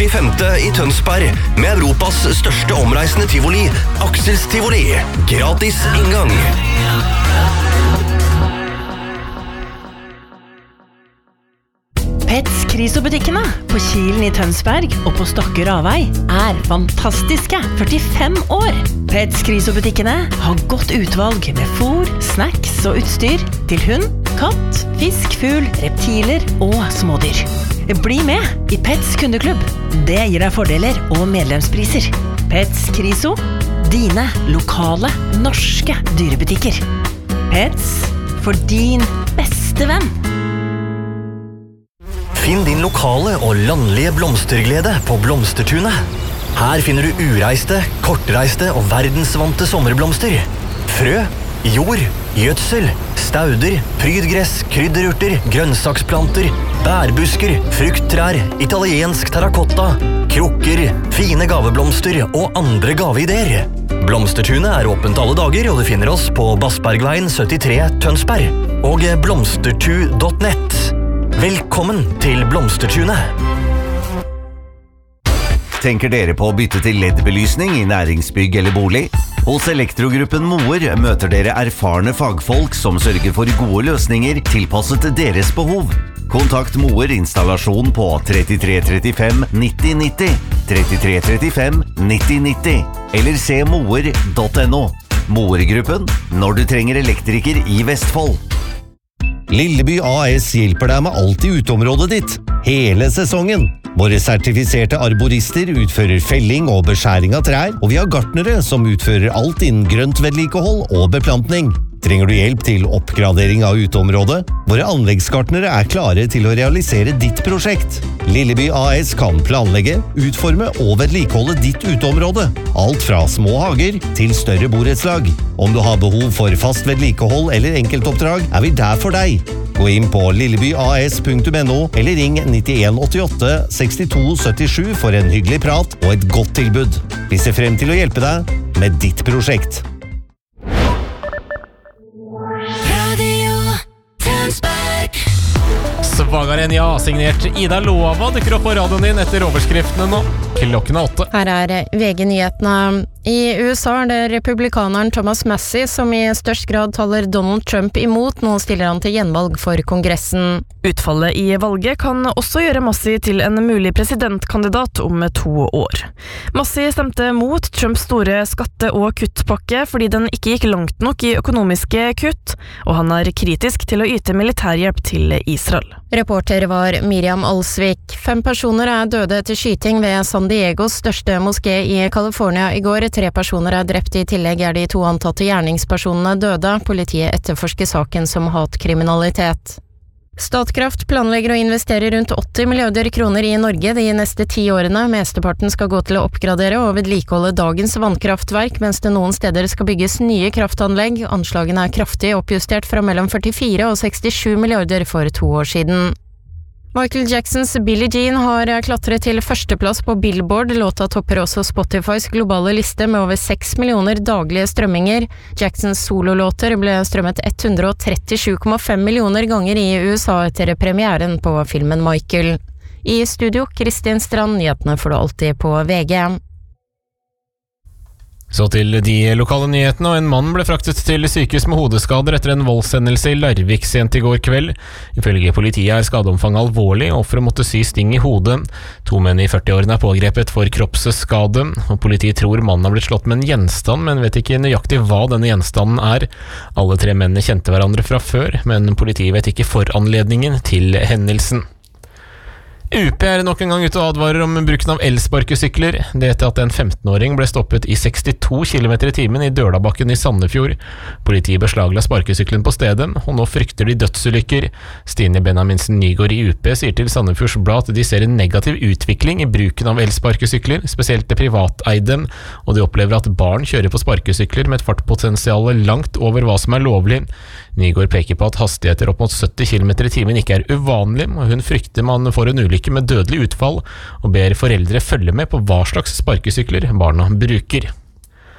45. i Tønsberg med Europas største omreisende tivoli, Aksels Tivoli. Gratis inngang. Pets Kriso-butikkene på Kilen i Tønsberg og på Stokke Ravei fantastiske 45 år. Pets Kriso-butikkene har godt utvalg med fôr, snacks og utstyr til hund, katt, fisk, fugl, reptiler og smådyr. Bli med i Pets kundeklubb. Det gir deg fordeler og medlemspriser. Pets Kriso, dine lokale norske dyrebutikker. Pets for din beste venn. Finn din lokale og landlige blomsterglede på Blomstertunet. Her finner du ureiste, kortreiste og verdensvante sommerblomster. Frø, jord, gjødsel, stauder, prydgress, krydderurter, grønnsaksplanter, bærbusker, frukttrær, italiensk terrakotta, krukker, fine gaveblomster og andre gaveideer. Blomstertunet er åpent alle dager, og du finner oss på Bassbergveien 73 Tønsberg og blomstertu.net. Velkommen til Blomstertunet. Tenker dere på å bytte til LED-belysning i næringsbygg eller bolig? Hos Elektrogruppen Moer møter dere erfarne fagfolk som sørger for gode løsninger tilpasset deres behov. Kontakt Moer installasjon på 33 35 90 90, 33 35 90 90, eller se moer.no. Moer-gruppen, når du trenger elektriker i Vestfold. Lilleby AS hjelper deg med alt i uteområdet ditt, hele sesongen. Våre sertifiserte arborister utfører felling og beskjæring av trær, og vi har gartnere som utfører alt innen grønt vedlikehold og beplantning. Trenger du hjelp til oppgradering av uteområdet? Våre anleggsgartnere er klare til å realisere ditt prosjekt. Lilleby AS kan planlegge, utforme og vedlikeholde ditt uteområde. Alt fra små hager til større borettslag. Om du har behov for fast vedlikehold eller enkeltoppdrag, er vi der for deg. Gå inn på lillebyas.no eller ring 9188 62 77 for en hyggelig prat og et godt tilbud. Vi ser frem til å hjelpe deg med ditt prosjekt. Svagere enn ja, signert Ida Lova dukker opp på radioen din etter overskriftene nå. Klokken 8. Her er VG-nyhetene. I USA er det republikaneren Thomas Massie som i størst grad taler Donald Trump imot. Nå stiller han til gjenvalg for kongressen. Utfallet i valget kan også gjøre Massie til en mulig presidentkandidat om 2 år. Massie stemte mot Trumps store skatte- og kuttpakke fordi den ikke gikk langt nok i økonomiske kutt, og han er kritisk til å yte militærhjelp til Israel. Reporter var Miriam Alsvik. 5 personer er døde etter skyting ved San Diegos største moské i California i går. 3 personer er drept, i tillegg er de 2 antatte gjerningspersonene døde. Politiet etterforsker saken som hatkriminalitet. Statkraft planlegger å investere rundt 80 milliarder kroner i Norge de neste 10 årene. Mesteparten skal gå til å oppgradere og vedlikeholde dagens vannkraftverk, mens det noen steder skal bygges nye kraftanlegg. Anslagene er kraftig oppjustert fra mellom 44 og 67 milliarder for 2 år siden. Michael Jacksons Billie Jean har klatret til førsteplass på Billboard. Låta topper også Spotifys globale liste med over 6 millioner daglige strømminger. Jacksons sololåter ble strømmet 137,5 millioner ganger i USA etter premieren på filmen Michael. I studio, Kristin Strand, nyhetene får du alltid på VG. Så til de lokale nyhetene, og en mann ble fraktet til sykehus med hodeskader etter en voldshendelse i Larvik sent i går kveld. Ifølge politiet er skadeomfanget alvorlig, og offeret måtte sy sting i hodet. 2 menn i 40-årene er pågrepet for kroppsskade, og politiet tror mannen har blitt slått med en gjenstand, men vet ikke nøyaktig hva denne gjenstanden er. Alle 3 mennene kjente hverandre fra før, men politiet vet ikke foranledningen til hendelsen. UP er nok en gang ute og advarer om bruken av elsparkesykler. Det etter at en 15-åring ble stoppet i 62 km i timen i Dølabakken i Sandefjord. Politiet beslagla sparkesykkelen på stedet, og nå frykter de dødsulykker. Stine Benjaminsen Nygård i UP sier til Sandefjords Blad at de ser en negativ utvikling i bruken av elsparkesykler, spesielt det privateide, og de opplever at barn kjører på sparkesykler med et fartpotensial langt over hva som er lovlig. Nygård peker på at hastigheter opp mot 70 km i timen ikke er uvanlig, og hun frykter man får en ulykke med dødelig utfall, og ber foreldre følge med på hva slags sparkesykler barna bruker.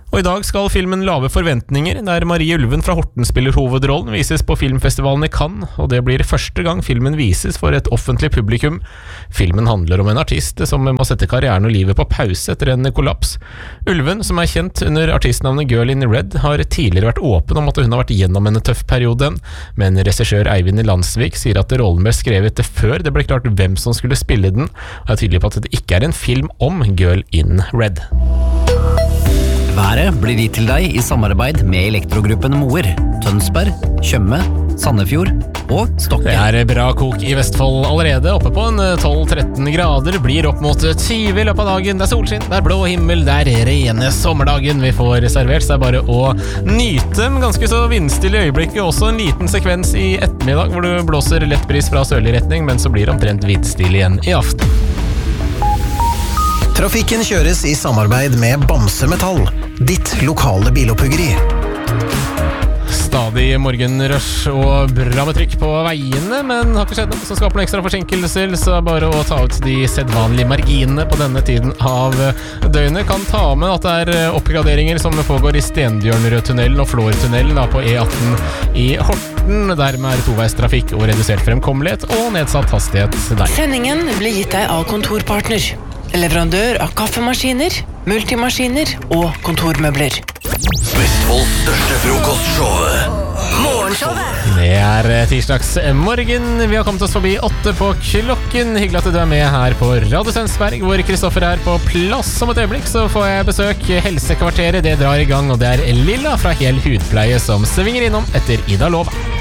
Og i dag skal filmen Lave forventninger, der Marie Ulven fra Horten spiller hovedrollen, vises på filmfestivalen i Cannes, og det blir første gang filmen vises for et offentlig publikum. Filmen handler om en artist som må sette karrieren og livet på pause etter en kollaps. Ulven, som er kjent under artistnavnet Girl in Red, har tidligere vært åpen om at hun har vært gjennom en tøff periode, men regissør Eivind Landsvik sier at rollen ble skrevet før det ble klart hvem som skulle spille den, og er tydelig på at det ikke er en film om Girl in Red. Været blir gitt til deg i samarbeid med Elektrogruppen Moer, Tønsberg, Tjøme, Sandefjord og Stokke. Det er bra kok i Vestfold allerede, oppe på en 12-13 grader, blir opp mot 20 i løpet av dagen. Det er solskinn, det er blå himmel, det er rene sommerdagen vi får servert, så det er bare å nyte. Ganske så vindstille i øyeblikket, også en liten sekvens i ettermiddag hvor du blåser lett bris fra sørlig retning, men så blir det omtrent vindstille igjen i aften. Trafikken kjøres i samarbeid med Bamse Metall, ditt lokale biloppuggeri. Stadig morgenrush og bra med trykk på veiene, men har ikke skjedd noe som skaper noen ekstra forsinkelser, så bare å ta ut de sedvanlige marginene på denne tiden av døgnet. Kan ta med at det er oppgraderinger som pågår i Stenbjørnrødtunnelen og Flårtunnelen på E18 i Horten. Dermed er toveistrafikk og redusert fremkommelighet og nedsatt hastighet der. Sendingen blir gitt deg av Kontorpartner, leverandør av kaffemaskiner, multimaskiner og kontormøbler. Vestfolds største frokostshow, Morgenshowet. Det er tirsdags morgen. Vi har kommet oss forbi 8 på klokken. Hyggelig at du er med her på Radio Tønsberg, hvor Kristoffer er på plass. Om et øyeblikk så får jeg besøk. Helsekvarteret, det drar i gang, og det er Lilla fra Hel Hudpleie som svinger innom etter Ida Lova.